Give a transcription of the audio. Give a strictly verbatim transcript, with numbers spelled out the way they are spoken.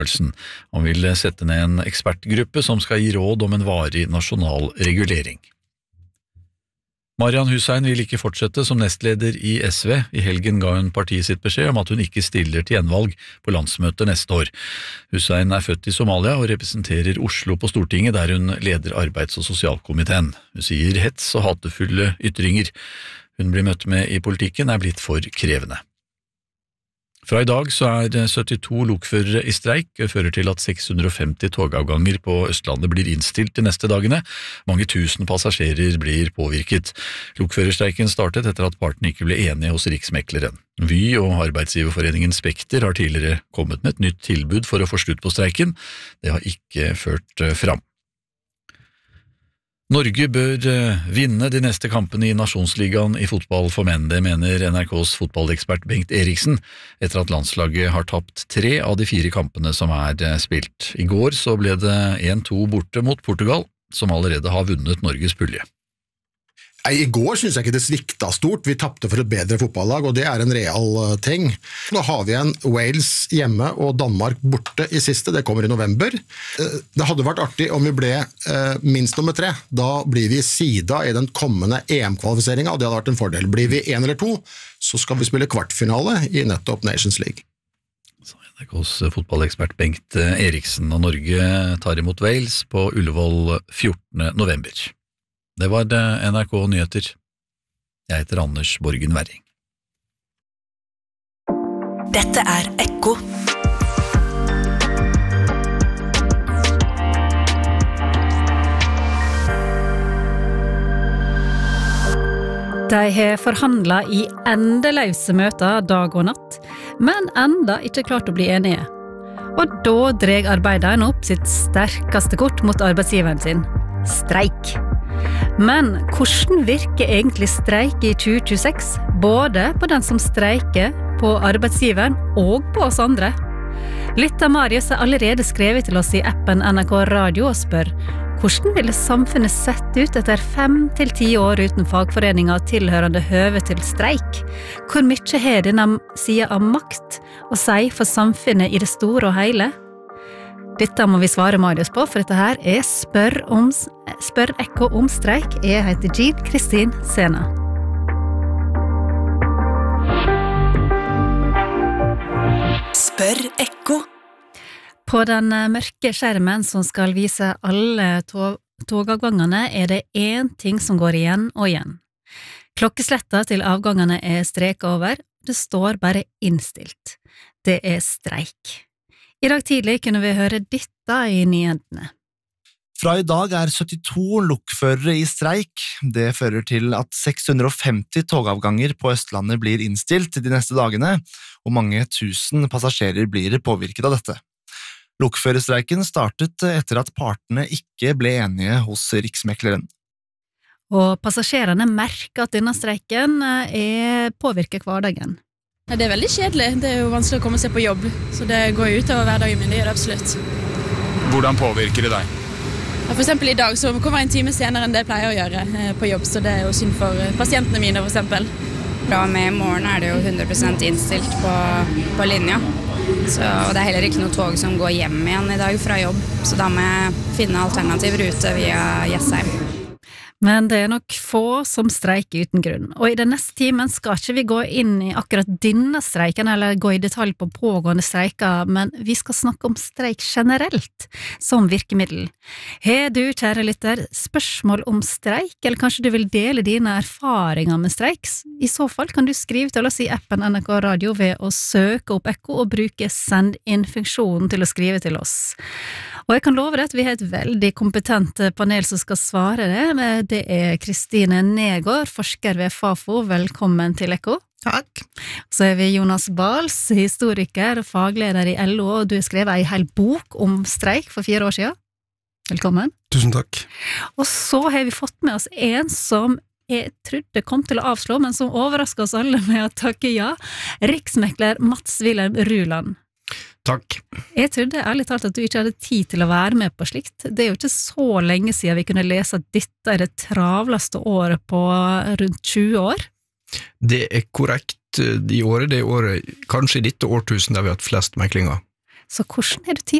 Han vil sette ned en ekspertgruppe som skal gi råd om en varig nasjonal regulering. Marian Hussein vil ikke fortsette som nestleder i S V. I helgen ga hun partiet sitt beskjed om at hun ikke stiller til gjenvalg på landsmøtet neste år. Hussein er født i Somalia og representerer Oslo på Stortinget, der hun leder arbeids- og sosialkomiteen. Hun sier hets og hatefulle ytringer hun blir møtt med i politikken er blitt for krevende. Fra i dag så er syttito lokførere i streik, fører til at seks hundre og femti togavganger på Østlandet blir innstilt de neste dagene. Mange tusen passasjerer blir påvirket. Lokførerstreiken startet etter at partene ikke ble enige hos Riksmekleren. Vy og arbeidsgiverforeningen Spekter har tidligere kommet med et nytt tilbud for å få slutt på streiken. Det har ikke ført fram. Norge bør vinne de neste kampene i Nasjonsligaen i fotball for menn, det mener N R K's fotballekspert Bengt Eriksen, etter at landslaget har tapt tre av de fire kampene som er spilt. I går så ble det en to borte mot Portugal, som allerede har vunnet Norges pulje. I går synes jeg ikke det svikta stort. Vi tappte for et bedre fotballag, og det er en real ting. Nå har vi en Wales hjemme og Danmark borte i siste, det kommer i november. Det hadde vært artig om vi ble minst nummer tre. Da blir vi sida i den kommende E M-kvalifiseringen, og det hadde vært en fordel. Blir vi en eller to, så skal vi spille kvartfinale i nettopp Nations League. Så N R K's fotballekspert Bengt Eriksen, og Norge tar imot Wales på Ullevål fjortende november. Det var N R K Nyheter. Jeg heter Anders Borgen Werring. Dette er Ekko. De har forhandlet i endeløse møter dag og natt, men enda ikke klart å bli enige. Og da dreg arbeideren opp sitt sterkeste kort mot arbeidsgiveren sin. Streik. Men hvordan virker egentlig streik i tjue tjueseks, både på den som streiker, på arbeidsgiveren og på oss andre? Lytter Marius har allerede skrevet til oss i appen N R K Radio og spør hvordan ville samfunnet sett ut etter fem til ti år uten fagforeninger tilhørende høve til streik? Hvor mye har denne siden av makt å si for samfunnet i det store og hele? Dette må vi svare Marius på, for dette her er Spør, om, spør Ekko om streik. Jeg heter Jean Kristin Sena. Spør Ekko. På den mørke skjermen som skal vise alle tog togavgangene er det én ting som går igjen og igjen. Klokkesletta til avgangene er strek over, det står bare innstilt. Det er streik. I dag tidlig kunne vi høre dette i nyhetene. Fra i dag er syttito lokførere i streik. Det fører til at seks hundre og femti togavganger på Østlandet blir innstilt de neste dagene, og mange tusen passasjerer blir påvirket av dette. Lokførerstreiken startet etter at partene ikke ble enige hos Riksmekleren. Og passasjerene merker at denne streiken er påvirker hverdagen. Det er veldig kjedelig. Det er jo vanskelig å komme seg på jobb, så det går jo ut over hverdagen min, det gjør det absolutt. Hvordan påvirker det deg? For eksempel i dag så kommer jeg en time senere enn det jeg pleier å gjøre på jobb, så det er jo synd for pasientene mine for eksempel. Fra og med i morgen er det jo hundre prosent innstilt på, på linja, så, og det er heller ikke noe tog som går hjem igjen i dag fra jobb, så da må jeg finne alternativ rute via Jessheim. Men det er nok få som streiker uten grunn, og i den neste timen skal ikke vi gå inn i akkurat denne streiken eller gå i detalj på pågående streiker, men vi skal snakke om streik generelt som virkemiddel. Har du, kjære lytter, spørsmål om streik, eller kanskje du vil dele dine erfaringer med streiks? I så fall kan du skrive til oss i appen N R K Radio ved å søke opp Ekko og bruke send inn-funksjonen til å skrive til oss. Og jeg kan love deg at vi har et veldig kompetent panel som skal svare det. Det er Kristine Negård, forsker ved Fafo. Velkommen til Ekko. Takk. Så er vi Jonas Bals, historiker og fagleder i L O, og du har skrevet en hel bok om streik for fire år siden. Velkommen. Tusen takk. Og så har vi fått med oss en som jeg trodde kom til å avslå, men som overrasker oss alle med å takke ja. Riksmekler Mats Wilhelm Ruland. Takk. Jeg trodde ærlig talt at du ikke hadde tid til å være med på slikt. Det er jo ikke så lenge siden vi kunne lese at dette er det travleste året på rundt tjue år. Det er korrekt. I året, det er året, kanskje i dette årtusen der vi har hatt flest meklinger. Så hvordan har du tid